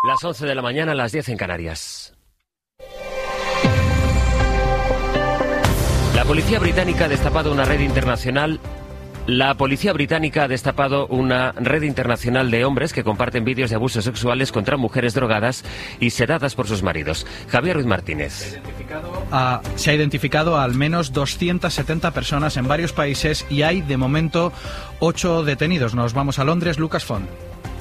Las 11 de la mañana, las 10 en Canarias. La policía británica ha destapado una red internacional. La policía británica ha destapado una red internacional de hombres que comparten vídeos de abusos sexuales contra mujeres drogadas y sedadas por sus maridos. Javier Ruiz Martínez. Se ha identificado a al menos 270 personas en varios países y hay, de momento, 8 detenidos. Nos vamos a Londres. Lucas Font.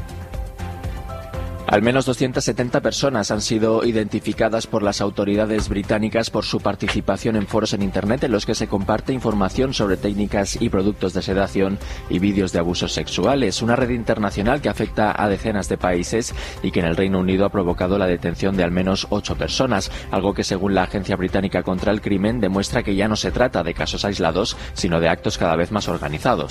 Al menos 270 personas han sido identificadas por las autoridades británicas por su participación en foros en Internet en los que se comparte información sobre técnicas y productos de sedación y vídeos de abusos sexuales. Una red internacional que afecta a decenas de países y que en el Reino Unido ha provocado la detención de al menos 8 personas, algo que según la Agencia Británica contra el Crimen demuestra que ya no se trata de casos aislados, sino de actos cada vez más organizados.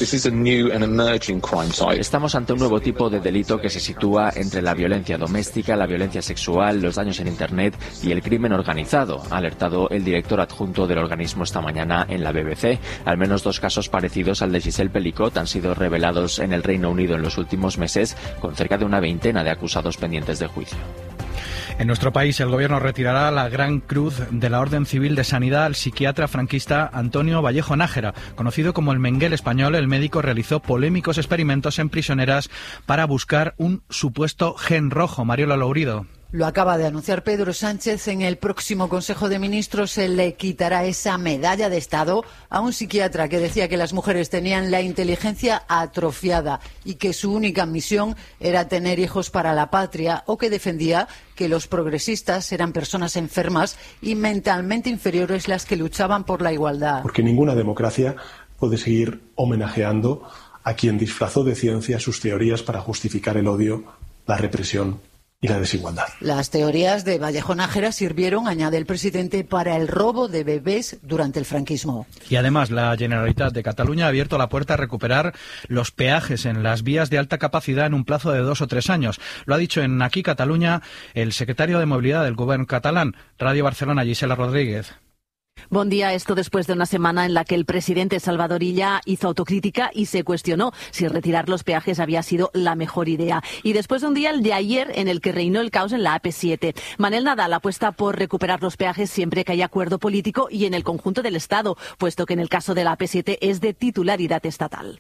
Estamos ante un nuevo tipo de delito que se sitúa entre la violencia doméstica, la violencia sexual, los daños en Internet y el crimen organizado, ha alertado el director adjunto del organismo esta mañana en la BBC. Al menos 2 casos parecidos al de Giselle Pelicot han sido revelados en el Reino Unido en los últimos meses, con cerca de una veintena de acusados pendientes de juicio. En nuestro país, el Gobierno retirará la Gran Cruz de la Orden Civil de Sanidad al psiquiatra franquista Antonio Vallejo Nájera. Conocido como el Mengele español, el médico realizó polémicos experimentos en prisioneras para buscar un supuesto gen rojo. Mariola Lourido. Lo acaba de anunciar Pedro Sánchez. En el próximo Consejo de Ministros se le quitará esa medalla de Estado a un psiquiatra que decía que las mujeres tenían la inteligencia atrofiada y que su única misión era tener hijos para la patria, o que defendía que los progresistas eran personas enfermas y mentalmente inferiores las que luchaban por la igualdad. Porque ninguna democracia puede seguir homenajeando a quien disfrazó de ciencia sus teorías para justificar el odio, la represión y la desigualdad. Las teorías de Vallejo Nájera sirvieron, añade el presidente, para el robo de bebés durante el franquismo. Y además, la Generalitat de Cataluña ha abierto la puerta a recuperar los peajes en las vías de alta capacidad en un plazo de 2 o 3 años. Lo ha dicho en Aquí Cataluña el secretario de Movilidad del Gobierno catalán. Radio Barcelona, Gisela Rodríguez. Buen día. Esto después de una semana en la que el presidente Salvador Illa hizo autocrítica y se cuestionó si retirar los peajes había sido la mejor idea. Y después de un día, el de ayer, en el que reinó el caos en la AP7. Manel Nadal apuesta por recuperar los peajes siempre que haya acuerdo político y en el conjunto del Estado, puesto que en el caso de la AP7 es de titularidad estatal.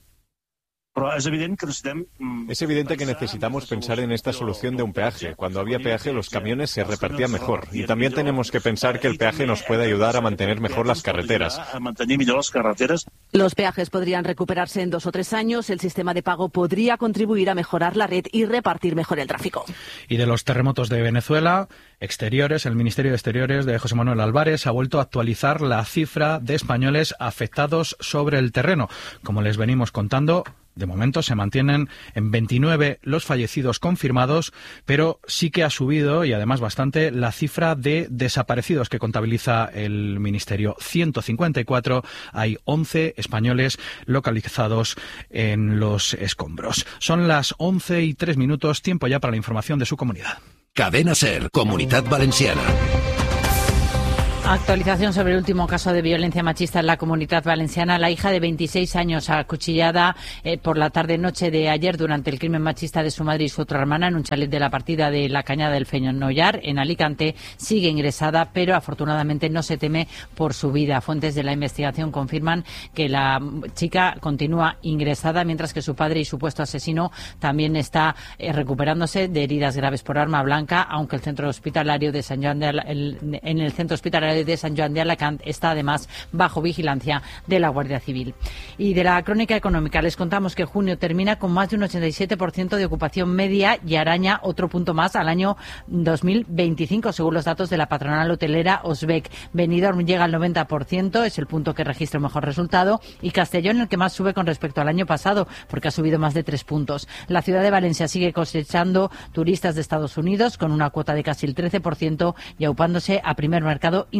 Es evidente que necesitamos pensar en esta solución de un peaje. Cuando había peaje, los camiones se repartían mejor. Y también tenemos que pensar que el peaje nos puede ayudar a mantener mejor las carreteras. Los peajes podrían recuperarse en 2 o 3 años. El sistema de pago podría contribuir a mejorar la red y repartir mejor el tráfico. Y de los terremotos de Venezuela, Exteriores, el Ministerio de Exteriores de José Manuel Álvarez ha vuelto a actualizar la cifra de españoles afectados sobre el terreno. Como les venimos contando, de momento se mantienen en 29 los fallecidos confirmados, pero sí que ha subido, y además bastante, la cifra de desaparecidos que contabiliza el Ministerio. 154, hay 11 españoles localizados en los escombros. Son las 11:03, tiempo ya para la información de su comunidad. Cadena SER, Comunitat Valenciana. Actualización sobre el último caso de violencia machista en la Comunidad Valenciana. La hija de 26 años acuchillada por la tarde-noche de ayer durante el crimen machista de su madre y su otra hermana en un chalet de la partida de la Cañada del Fenollar, en Alicante, sigue ingresada, pero afortunadamente no se teme por su vida. Fuentes de la investigación confirman que la chica continúa ingresada, mientras que su padre y supuesto asesino también está recuperándose de heridas graves por arma blanca, aunque el centro hospitalario de San Joan en el centro hospitalario de San Joan de Alacant está además bajo vigilancia de la Guardia Civil. Y de la crónica económica les contamos que junio termina con más de un 87% de ocupación media y araña otro punto más al año 2025, según los datos de la patronal hotelera Osbec. Benidorm llega al 90%, es el punto que registra el mejor resultado, y Castellón el que más sube con respecto al año pasado, porque ha subido más de 3 puntos. La ciudad de Valencia sigue cosechando turistas de Estados Unidos con una cuota de casi el 13% y aupándose a primer mercado internacional.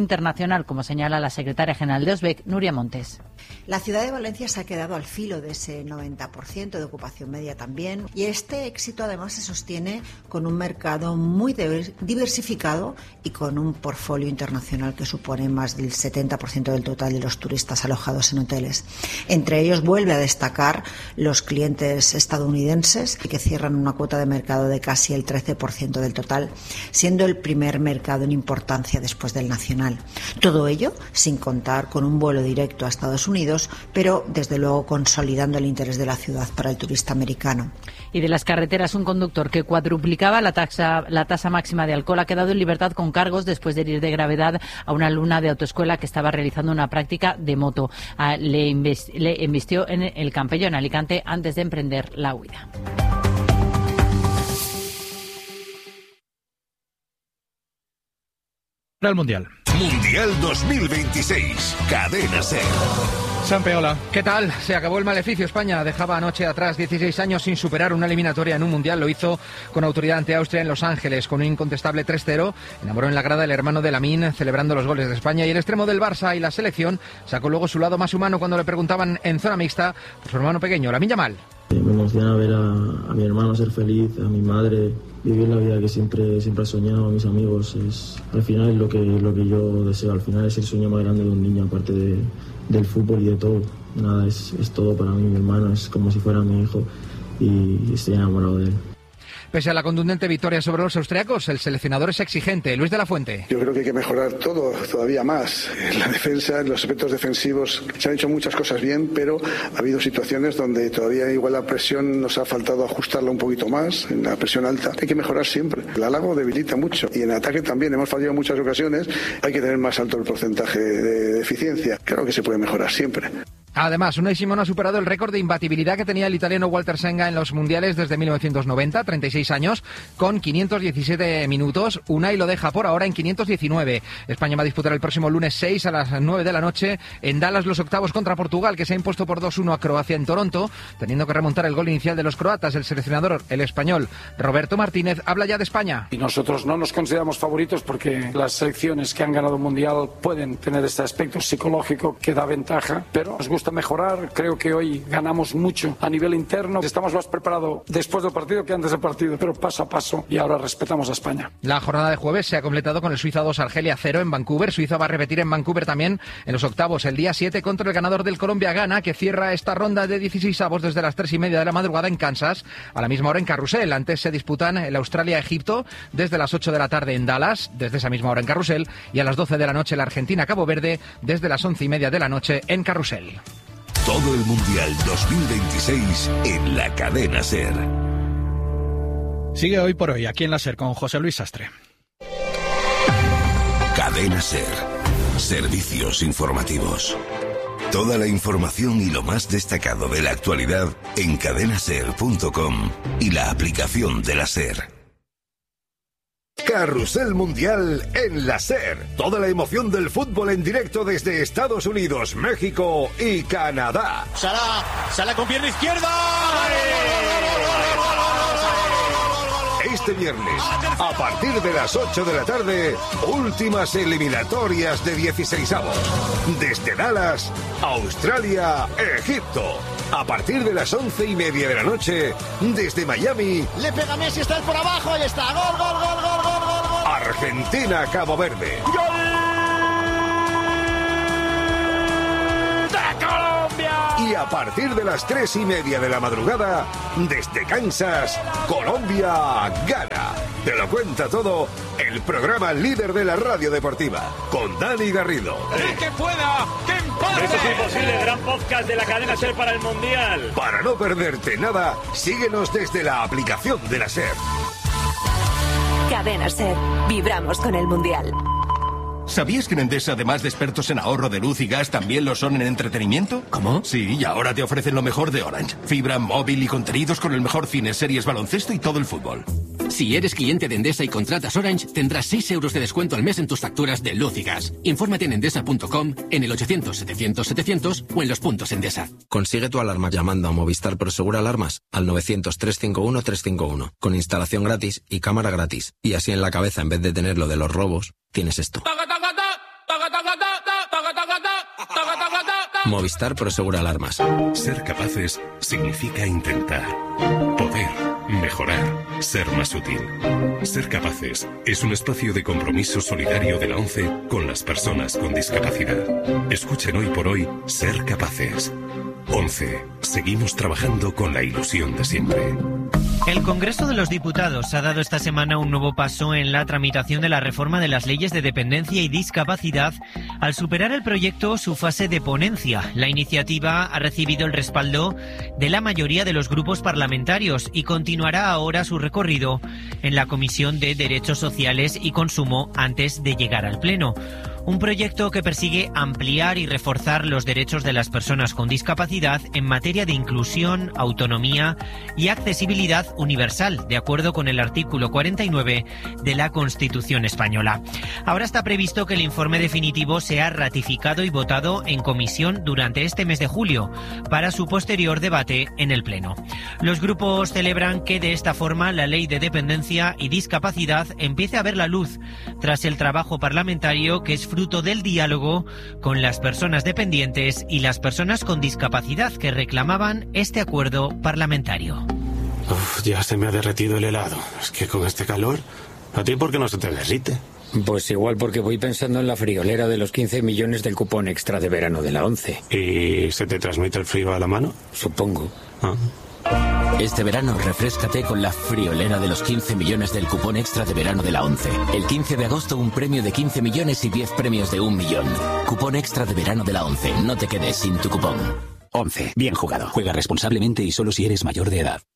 internacional, como señala la secretaria general de Osbec, Nuria Montes. La ciudad de Valencia se ha quedado al filo de ese 90% de ocupación media también, y este éxito además se sostiene con un mercado muy diversificado y con un portfolio internacional que supone más del 70% del total de los turistas alojados en hoteles. Entre ellos vuelve a destacar los clientes estadounidenses, que cierran una cuota de mercado de casi el 13% del total, siendo el primer mercado en importancia después del nacional. Todo ello sin contar con un vuelo directo a Estados Unidos, pero desde luego consolidando el interés de la ciudad para el turista americano. Y de las carreteras, un conductor que cuadruplicaba la tasa máxima de alcohol ha quedado en libertad con cargos después de herir de gravedad a una alumna de autoescuela que estaba realizando una práctica de moto. Le embistió en el Campello, en Alicante, antes de emprender la huida. El Mundial. Mundial 2026. Cadena SER. Sampeola. ¿Qué tal? Se acabó el maleficio. España dejaba anoche atrás 16 años sin superar una eliminatoria en un mundial. Lo hizo con autoridad ante Austria en Los Ángeles, con un incontestable 3-0. Enamoró en la grada el hermano de Lamine, celebrando los goles de España. Y el extremo del Barça y la selección sacó luego su lado más humano cuando le preguntaban en zona mixta por su hermano pequeño, Lamine Yamal. Me emociona ver a mi hermano ser feliz, a mi madre vivir la vida que siempre he soñado, a mis amigos. Al final es lo que yo deseo. Al final es el sueño más grande de un niño, aparte del fútbol y de todo. Nada, es todo para mí. Mi hermano es como si fuera mi hijo y estoy enamorado de él. Pese a la contundente victoria sobre los austriacos, el seleccionador es exigente. Luis de la Fuente. Yo creo que hay que mejorar todo, todavía más. En la defensa, en los aspectos defensivos, se han hecho muchas cosas bien, pero ha habido situaciones donde todavía igual la presión nos ha faltado ajustarla un poquito más, en la presión alta. Hay que mejorar siempre. El halago debilita mucho y en ataque también hemos fallado en muchas ocasiones. Hay que tener más alto el porcentaje de eficiencia. Claro que se puede mejorar siempre. Además, Unai Simón ha superado el récord de imbatibilidad que tenía el italiano Walter Senga en los mundiales desde 1990, 36 años, con 517 minutos. Unai lo deja por ahora en 519. España va a disputar el próximo lunes 6 a las 9 de la noche en Dallas los octavos contra Portugal, que se ha impuesto por 2-1 a Croacia en Toronto, teniendo que remontar el gol inicial de los croatas. El seleccionador, el español Roberto Martínez, habla ya de España. Y nosotros no nos consideramos favoritos porque las selecciones que han ganado un mundial pueden tener este aspecto psicológico que da ventaja, pero nos gusta mejorar. Creo que hoy ganamos mucho a nivel interno. Estamos más preparados después del partido que antes del partido, pero paso a paso, y ahora respetamos a España. La jornada de jueves se ha completado con el Suiza 2, Argelia 0 en Vancouver. Suiza va a repetir en Vancouver también en los octavos el día 7 contra el ganador del Colombia-Ghana, que cierra esta ronda de 16avos desde las 3:30 de la madrugada en Kansas. A la misma hora en Carrusel. Antes se disputan el Australia-Egipto desde las 8 de la tarde en Dallas, desde esa misma hora en Carrusel, y a las 12 de la noche la Argentina-Cabo Verde desde las 11:30 de la noche en Carrusel. Todo el Mundial 2026 en la Cadena SER. Sigue Hoy por Hoy, aquí en la SER, con José Luis Sastre. Cadena SER. Servicios informativos. Toda la información y lo más destacado de la actualidad en cadenaser.com y la aplicación de la SER. Carrusel Mundial en la SER. Toda la emoción del fútbol en directo desde Estados Unidos, México y Canadá. Salah con pierna izquierda. Este viernes, a partir de las 8 de la tarde, últimas eliminatorias de 16avos. Desde Dallas, Australia, Egipto. A partir de las 11:30 de la noche, desde Miami. Le pega Messi, está él por abajo, ahí está. Gol, gol, gol, gol, gol, gol, gol. Argentina, Cabo Verde. ¡Gol de Colombia! Y a partir de las 3:30 de la madrugada, desde Kansas, Colombia, Ghana. Te lo cuenta todo el programa líder de la radio deportiva, con Dani Garrido. ¡Y que pueda! ¡Que empate! Eso es imposible, gran podcast de la cadena SER para el Mundial. Para no perderte nada, síguenos desde la aplicación de la SER. Cadena SER. Vibramos con el Mundial. ¿Sabías que en Endesa, además de expertos en ahorro de luz y gas, también lo son en entretenimiento? ¿Cómo? Sí, y ahora te ofrecen lo mejor de Orange. Fibra, móvil y contenidos con el mejor cine, series, baloncesto y todo el fútbol. Si eres cliente de Endesa y contratas Orange, tendrás 6 euros de descuento al mes en tus facturas de luz y gas. Infórmate en endesa.com, en el 800-700-700 o en los puntos Endesa. Consigue tu alarma llamando a Movistar Prosegur Alarmas al 900-351-351, con instalación gratis y cámara gratis. Y así en la cabeza, en vez de tener lo de los robos, tienes esto. Movistar Prosegur Alarmas. Ser capaces significa intentar. Poder. Mejorar. Ser más útil. Ser capaces es un espacio de compromiso solidario de la ONCE con las personas con discapacidad. Escuchen hoy por hoy Ser Capaces. ONCE. Seguimos trabajando con la ilusión de siempre. El Congreso de los Diputados ha dado esta semana un nuevo paso en la tramitación de la reforma de las leyes de dependencia y discapacidad al superar el proyecto su fase de ponencia. La iniciativa ha recibido el respaldo de la mayoría de los grupos parlamentarios y continuará ahora su recorrido en la Comisión de Derechos Sociales y Consumo antes de llegar al Pleno. Un proyecto que persigue ampliar y reforzar los derechos de las personas con discapacidad en materia de inclusión, autonomía y accesibilidad universal, de acuerdo con el artículo 49 de la Constitución española. Ahora está previsto que el informe definitivo sea ratificado y votado en comisión durante este mes de julio, para su posterior debate en el Pleno. Los grupos celebran que de esta forma la Ley de Dependencia y Discapacidad empiece a ver la luz, tras el trabajo parlamentario que es fruto del diálogo con las personas dependientes y las personas con discapacidad que reclamaban este acuerdo parlamentario. Uf, ya se me ha derretido el helado. Es que con este calor, ¿a ti por qué no se te derrite? Pues igual porque voy pensando en la friolera de los 15 millones del cupón extra de verano de la ONCE. ¿Y se te transmite el frío a la mano? Supongo. Este verano refréscate con la friolera de los 15 millones del cupón extra de verano de la ONCE. El 15 de agosto un premio de 15 millones y 10 premios de 1 millón. Cupón extra de verano de la ONCE. No te quedes sin tu cupón. ONCE. Bien jugado. Juega responsablemente y solo si eres mayor de edad.